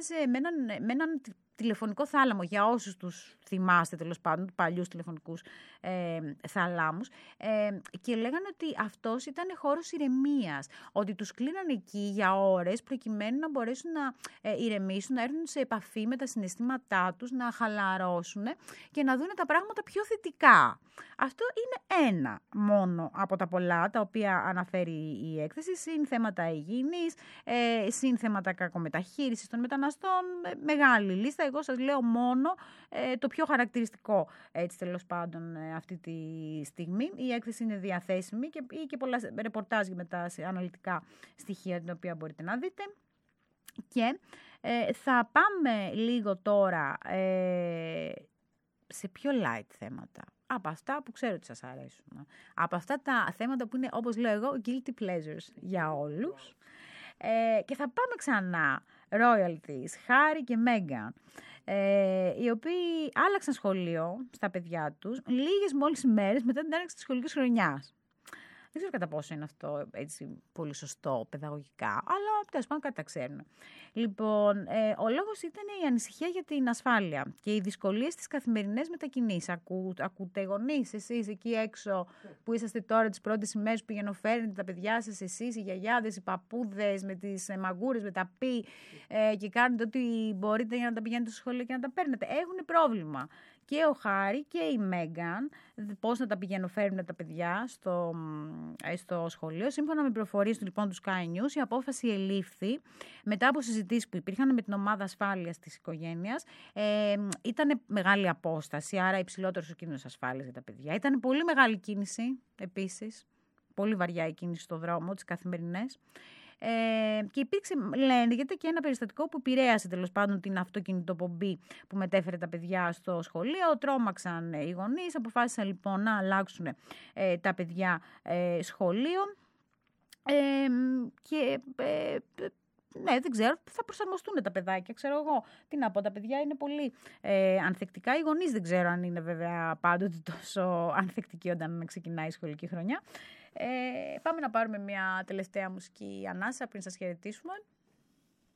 μοίραζε με έναν τηλεφωνικό θάλαμο, για όσους τους θυμάστε τέλος πάντων, παλιούς τηλεφωνικούς θαλάμους, και λέγανε ότι αυτός ήταν χώρος ηρεμίας, ότι τους κλείνανε εκεί για ώρες προκειμένου να μπορέσουν να ηρεμήσουν, να έρθουν σε επαφή με τα συναισθήματά τους, να χαλαρώσουν και να δουν τα πράγματα πιο θετικά. Αυτό είναι ένα μόνο από τα πολλά τα οποία αναφέρει η έκθεση, συν θέματα υγιεινής, συν θέματα κακομεταχείρισης των μεταναστών, μεγάλη λίστα. Εγώ σας λέω μόνο το πιο χαρακτηριστικό, έτσι τέλος πάντων, αυτή τη στιγμή. Η έκθεση είναι διαθέσιμη και πολλά ρεπορτάζ με τα αναλυτικά στοιχεία, την οποία μπορείτε να δείτε. Και θα πάμε λίγο τώρα σε πιο light θέματα. Από αυτά που ξέρω ότι σας αρέσουν. Από αυτά τα θέματα που είναι, όπως λέω εγώ, guilty pleasures για όλους. Και θα πάμε ξανά royalties, Harry και Meghan, οι οποίοι άλλαξαν σχολείο στα παιδιά τους λίγες μόλις ημέρες μετά την έναρξη της σχολικής χρονιάς. Δεν ξέρω κατά πόσο είναι αυτό έτσι πολύ σωστό παιδαγωγικά, αλλά τέλος πάντων κάτι τα ξέρουν. Λοιπόν, ο λόγος ήταν η ανησυχία για την ασφάλεια και οι δυσκολίες στις καθημερινές μετακινήσεις. Ακούτε γονείς, εσείς εκεί έξω που είσαστε τώρα τις πρώτες ημέρες που πηγαίνετε τα παιδιά σας, εσείς, οι γιαγιάδες, οι παππούδες, με τις μαγκούρες, με τα πι και κάνετε ό,τι μπορείτε για να τα πηγαίνετε στο σχολείο και να τα παίρνετε. Έχουν πρόβλημα. Και ο Χάρη και η Μέγκαν, πώς να τα πηγαίνουν τα παιδιά στο σχολείο. Σύμφωνα με πληροφορίες του λοιπόν του Sky News, η απόφαση ελήφθη μετά από συζητήσεις που υπήρχαν με την ομάδα ασφάλειας της οικογένειας. Ήταν μεγάλη απόσταση, άρα υψηλότερος ο κίνδυνος ασφάλειας για τα παιδιά. Ήταν πολύ μεγάλη κίνηση επίσης, πολύ βαριά η κίνηση στο δρόμο, τις καθημερινές. Και υπήρξε, λέγεται, και ένα περιστατικό που επηρέασε τέλος πάντων την αυτοκινητοπομπή που μετέφερε τα παιδιά στο σχολείο. Τρόμαξαν οι γονείς, αποφάσισαν λοιπόν να αλλάξουν τα παιδιά σχολείο και ναι, δεν ξέρω, θα προσαρμοστούν τα παιδάκια, ξέρω εγώ. Τι να πω, τα παιδιά είναι πολύ ανθεκτικά. Οι γονείς δεν ξέρω αν είναι βέβαια πάντοτε τόσο ανθεκτικοί όταν ξεκινάει η σχολική χρονιά. Πάμε να πάρουμε μια τελευταία μουσική ανάσα πριν σας χαιρετήσουμε.